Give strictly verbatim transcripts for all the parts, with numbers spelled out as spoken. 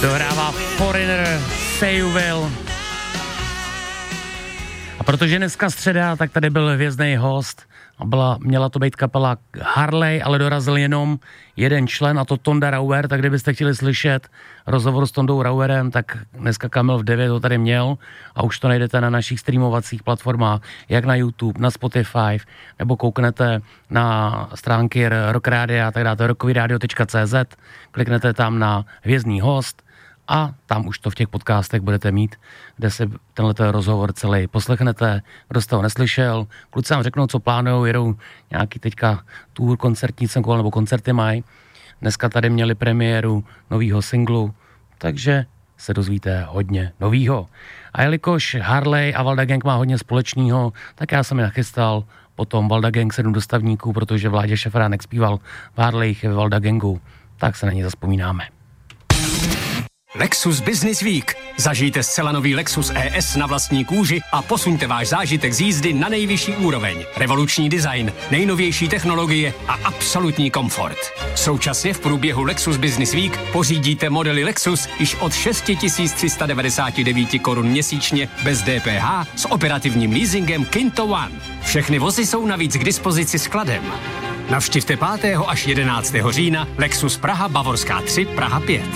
Dohrává Foreigner, Say You Will. A protože dneska středa, tak tady byl hvězdný host a byla, měla to být kapela Harley, ale dorazil jenom jeden člen, a to Tonda Rauer, tak kdybyste chtěli slyšet rozhovor s Tondou Rauerem, tak dneska Kamil v devět to tady měl a už to najdete na našich streamovacích platformách, jak na YouTube, na Spotify, nebo kouknete na stránky Rock Rádia, tak dáte rockovyradio tečka cé zet, kliknete tam na hvězdný host a tam už to v těch podcastech budete mít, kde si tenhle rozhovor celý poslechnete. Kdo jste ho neslyšel, kluci vám řeknou, co plánujou, jedou nějaký teďka tour koncertní, jsem koval, nebo koncerty mají. Dneska tady měli premiéru novýho singlu, takže se dozvíte hodně novýho. A jelikož Harley a Valda Gang má hodně společného, tak já jsem je nachystal potom Valda Gang sedm dostavníků, protože Vládě Šafránek zpíval v Harleyích ve Valda Gangu, tak se na ně zazpomínáme. Lexus Business Week. Zažijte zcela nový Lexus E S na vlastní kůži a posuňte váš zážitek z jízdy na nejvyšší úroveň. Revoluční design, nejnovější technologie a absolutní komfort. Současně v průběhu Lexus Business Week pořídíte modely Lexus již od šest tisíc tři sta devadesát devět korun měsíčně bez D P H s operativním leasingem Kinto One. Všechny vozy jsou navíc k dispozici skladem. Navštivte pátého až jedenáctého října Lexus Praha Bavorská tři Praha pět.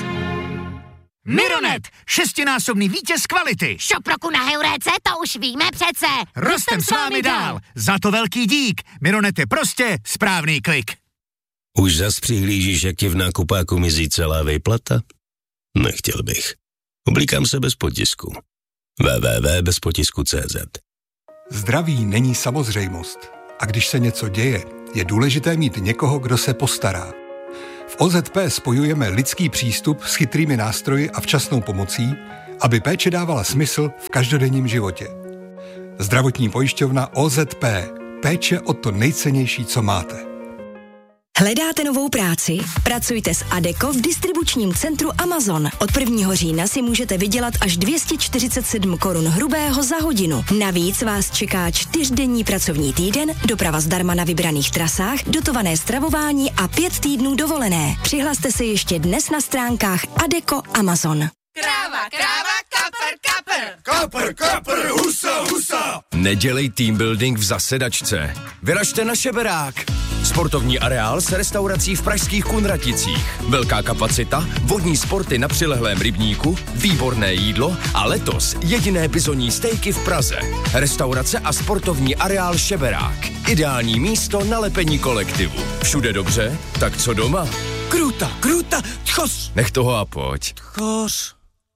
Mironet, šestinásobný vítěz kvality. Šop roku na Heuréce, to už víme přece. Rostem s vámi dál. Za to velký dík. Mironet je prostě správný klik. Už zas přihlížíš, jak ti v nákupáku mizí celá vejplata? Nechtěl bych. Oblíkám se bez potisku. w w w tečka bez potisku tečka cé zet. Zdraví není samozřejmost. A když se něco děje, je důležité mít někoho, kdo se postará. V O Z P spojujeme lidský přístup s chytrými nástroji a včasnou pomocí, aby péče dávala smysl v každodenním životě. Zdravotní pojišťovna O Z P. Péče o to nejcennější, co máte. Hledáte novou práci? Pracujte s Adecco v distribučním centru Amazon. Od prvního října si můžete vydělat až dvě stě čtyřicet sedm korun hrubého za hodinu. Navíc vás čeká čtyřdenní pracovní týden, doprava zdarma na vybraných trasách, dotované stravování a pět týdnů dovolené. Přihlaste se ještě dnes na stránkách Adecco Amazon. Kráva, kráva, kapr, kapr. Kapr, kapr, husa, husa. Nedělej team building v zasedačce. Vyražte na Šeberák. Sportovní areál s restaurací v pražských Kunraticích. Velká kapacita, vodní sporty na přilehlém rybníku, výborné jídlo a letos jediné bizonní stejky v Praze. Restaurace a sportovní areál Šeberák. Ideální místo na lepení kolektivu. Všude dobře? Tak co doma? Kruta, kruta, tchos. Nech toho a pojď. Tchos.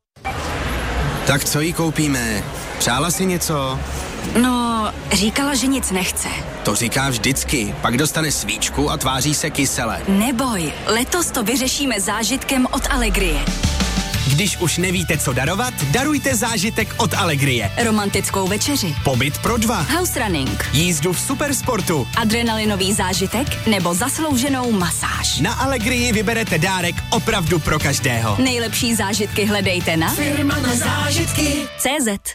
Tak co jí koupíme? Přála si něco? No, říkala, že nic nechce. To říká vždycky, pak dostane svíčku a tváří se kysele. Neboj, letos to vyřešíme zážitkem od Allegrie. Když už nevíte, co darovat, darujte zážitek od Allegrie. Romantickou večeři, Pobyt pro dva, house running, jízdu v supersportu, adrenalinový zážitek nebo zaslouženou masáž. Na Allegrii vyberete dárek opravdu pro každého. Nejlepší zážitky hledejte na Firma na zážitky tečka cé zet.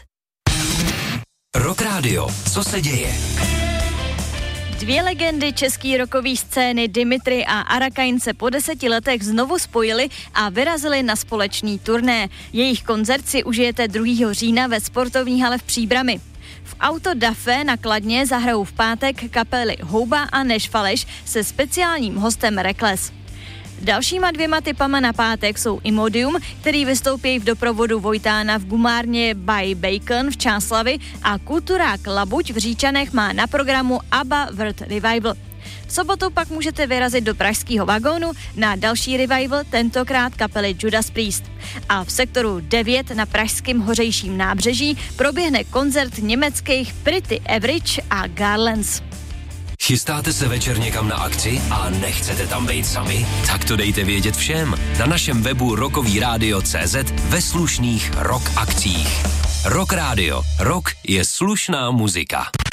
Rock Radio. Co se děje? Dvě legendy české rockové scény Dimitri a Arakain se po deseti letech znovu spojili a vyrazili na společný turné. Jejich koncert si užijete druhého října ve sportovní hale v Příbrami. V Auto da Fe na Kladně zahrajou v pátek kapely Houba a Neš Faleš se speciálním hostem Reckless. Dalšíma dvěma typama na pátek jsou Imodium, který vystoupí v doprovodu Vojtána v gumárně by Bacon v Čáslavi a kulturák Labuť v Říčanech má na programu ABBA World Revival. V sobotu pak můžete vyrazit do pražského vagónu na další revival, tentokrát kapely Judas Priest. A v sektoru devět na pražském Hořejším nábřeží proběhne koncert německých Pretty Average a Garlands. Chystáte se večer někam na akci a nechcete tam být sami? Tak to dejte vědět všem na našem webu rockovyradio tečka cé zet ve slušných rock akcích. Rock Radio. Rock je slušná muzika.